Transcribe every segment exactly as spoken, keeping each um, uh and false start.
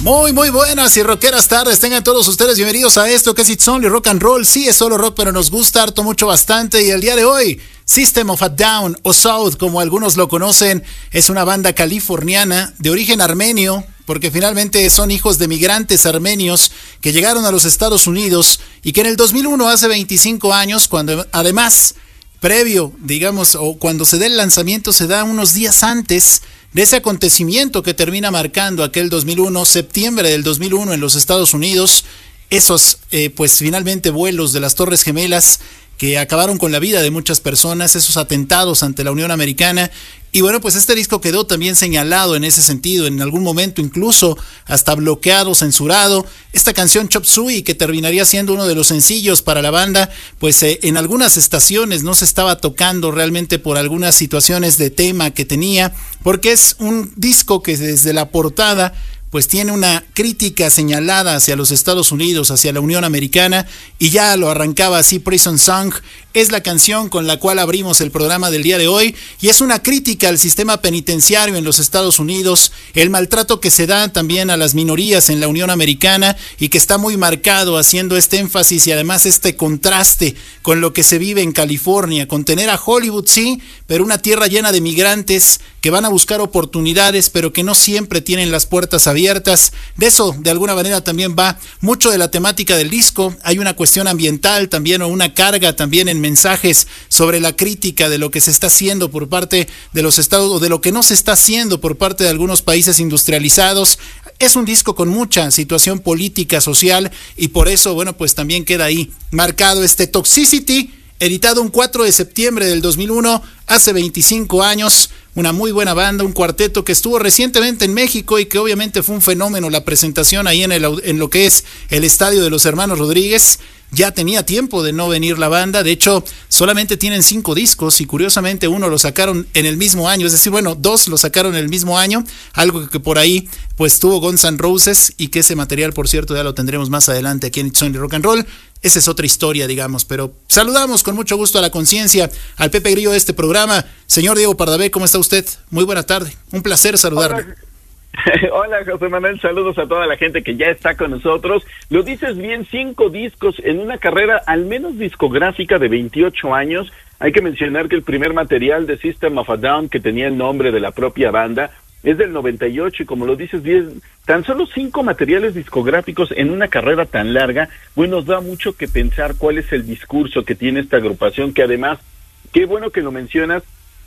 Muy, muy buenas y rockeras tardes. Tengan todos ustedes bienvenidos a esto que es It's Only Rock and Roll. Sí, es solo rock, pero nos gusta harto, mucho, bastante. Y el día de hoy, System of a Down, o South, como algunos lo conocen, es una banda californiana de origen armenio, porque finalmente son hijos de migrantes armenios que llegaron a los Estados Unidos y que en el dos mil uno, hace veinticinco años, cuando además, previo, digamos, o cuando se da el lanzamiento, se da unos días antes de ese acontecimiento que termina marcando aquel dos mil uno, septiembre del dos mil uno en los Estados Unidos, esos eh, pues finalmente vuelos de las Torres Gemelas que acabaron con la vida de muchas personas, esos atentados ante la Unión Americana. Y bueno, pues este disco quedó también señalado en ese sentido, en algún momento incluso hasta bloqueado, censurado. Esta canción Chop Suey, que terminaría siendo uno de los sencillos para la banda, pues eh, en algunas estaciones no se estaba tocando realmente por algunas situaciones de tema que tenía, porque es un disco que desde la portada pues tiene una crítica señalada hacia los Estados Unidos, hacia la Unión Americana, y ya lo arrancaba así. Prison Song es la canción con la cual abrimos el programa del día de hoy, y es una crítica al sistema penitenciario en los Estados Unidos, el maltrato que se da también a las minorías en la Unión Americana, y que está muy marcado, haciendo este énfasis y además este contraste con lo que se vive en California, con tener a Hollywood, sí, pero una tierra llena de migrantes que van a buscar oportunidades, pero que no siempre tienen las puertas abiertas. De eso, de alguna manera, también va mucho de la temática del disco. Hay una cuestión ambiental también, o una carga también en mensajes sobre la crítica de lo que se está haciendo por parte de los estados, o de lo que no se está haciendo por parte de algunos países industrializados. Es un disco con mucha situación política, social, y por eso, bueno, pues también queda ahí marcado este Toxicity, editado un cuatro de septiembre del dos mil uno, hace veinticinco años, una muy buena banda, un cuarteto que estuvo recientemente en México y que obviamente fue un fenómeno la presentación ahí en, el, en lo que es el Estadio de los Hermanos Rodríguez. Ya tenía tiempo de no venir la banda, de hecho solamente tienen cinco discos y curiosamente uno lo sacaron en el mismo año, es decir, bueno, dos lo sacaron en el mismo año, algo que por ahí pues tuvo Guns N' Roses, y que ese material, por cierto, ya lo tendremos más adelante aquí en It's Only Rock and Roll. Esa es otra historia, digamos, pero saludamos con mucho gusto a la conciencia, al Pepe Grillo de este programa. Señor Diego Pardavé, ¿cómo está usted? Muy buena tarde, un placer saludarle. Hola. Hola, José Manuel, saludos a toda la gente que ya está con nosotros. Lo dices bien, cinco discos en una carrera al menos discográfica de veintiocho años. Hay que mencionar que el primer material de System of a Down, que tenía el nombre de la propia banda, es del noventa y ocho, y como lo dices bien, tan solo cinco materiales discográficos en una carrera tan larga, bueno, nos da mucho que pensar cuál es el discurso que tiene esta agrupación, que además, qué bueno que lo mencionas,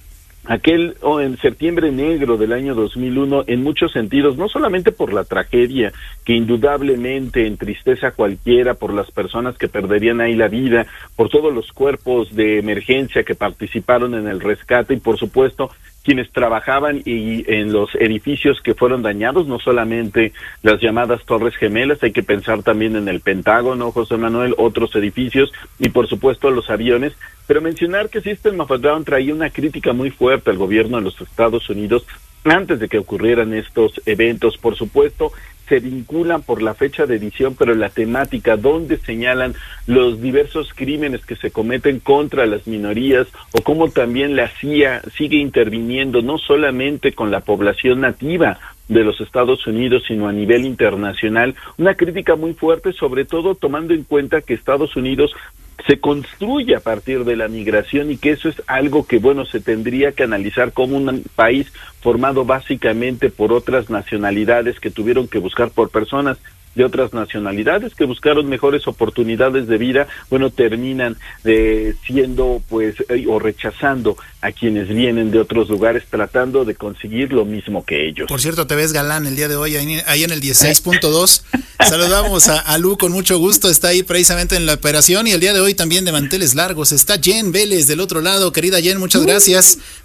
aquel oh, en septiembre negro del año dos mil uno, en muchos sentidos, no solamente por la tragedia que indudablemente entristece a cualquiera, por las personas que perderían ahí la vida, por todos los cuerpos de emergencia que participaron en el rescate, y por supuesto quienes trabajaban y en los edificios que fueron dañados, no solamente las llamadas Torres Gemelas, hay que pensar también en el Pentágono, José Manuel, otros edificios, y por supuesto los aviones. Pero mencionar que System of a Down traía una crítica muy fuerte al gobierno de los Estados Unidos antes de que ocurrieran estos eventos. Por supuesto, se vinculan por la fecha de edición, pero la temática, donde señalan los diversos crímenes que se cometen contra las minorías, o cómo también la C I A sigue interviniendo no solamente con la población nativa de los Estados Unidos, sino a nivel internacional. Una crítica muy fuerte, sobre todo tomando en cuenta que Estados Unidos se construye a partir de la migración, y que eso es algo que, bueno, se tendría que analizar como un país formado básicamente por otras nacionalidades que tuvieron que buscar, por personas de otras nacionalidades que buscaron mejores oportunidades de vida, bueno, terminan eh, siendo, pues, eh, o rechazando a quienes vienen de otros lugares, tratando de conseguir lo mismo que ellos. Por cierto, te ves galán el día de hoy, ahí, ahí en el dieciséis punto dos. Saludamos a, a Lu con mucho gusto, está ahí precisamente en la operación, y el día de hoy también de manteles largos está Jen Vélez del otro lado. Querida Jen, muchas gracias